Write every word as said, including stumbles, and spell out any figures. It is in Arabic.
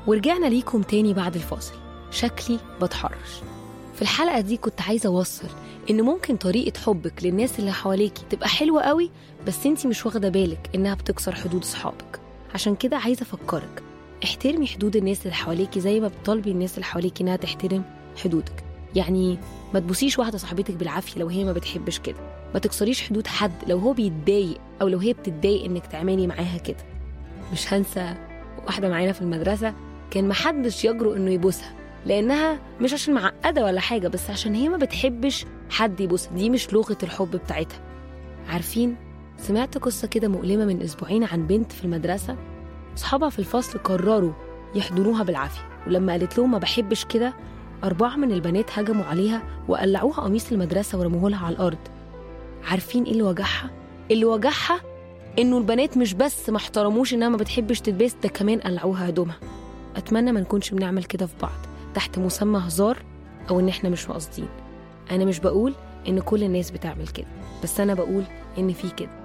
ورجعنا ليكم تاني بعد الفاصل. شكلي بتحرش. في الحلقة دي كنت عايزة أوصل إن ممكن طريقة حبك للناس اللي حواليكي تبقى حلوة قوي، بس انتي مش واخدة بالك إنها بتكسر حدود صحابك. عشان كده عايزة أفكرك، احترمي حدود الناس اللي حواليكي زي ما بتطالبي الناس اللي حواليكي إنها تحترم حدودك. يعني ما تبوسيش واحدة صاحبتك بالعافية لو هي ما بتحبش كده، ما تكسريش حدود حد لو هو بيتضايق أو لو هي بتتضايق إنك تعملي معاها كده. مش هنسى واحدة معانا في المدرسة كان محدش يجرؤ إنه يبوسها، لأنها مش عشان معقدة ولا حاجة، بس عشان هي ما بتحبش حد يبوسها. دي مش لغة الحب بتاعتها. عارفين، سمعت قصة كده مؤلمة من أسبوعين عن بنت في المدرسة صحابها في الفصل قرروا يحضنوها بالعافية، ولما قالت لهم ما بحبش كده أربعة من البنات هجموا عليها وقلعوها قميص المدرسة ورموه لها على الأرض. عارفين إيه اللي وجعها؟ اللي وجعها إنه البنات مش بس ما احترموش إنها ما بتحبش تلبس، ده كمان قلعوها هدومها. أتمنى ما نكونش بنعمل كده في بعض تحت مسمى هزار أو إن إحنا مش قاصدين. أنا مش بقول إن كل الناس بتعمل كده، بس أنا بقول إن في كده.